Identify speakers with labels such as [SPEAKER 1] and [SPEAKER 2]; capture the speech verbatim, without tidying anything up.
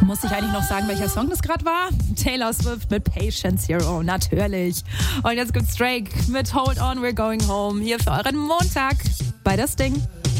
[SPEAKER 1] Muss ich eigentlich noch sagen, welcher Song das gerade war? Taylor Swift mit Patient Zero, natürlich. Und jetzt gibt's Drake mit Hold On, We're Going Home. Hier für euren Montag bei das Ding.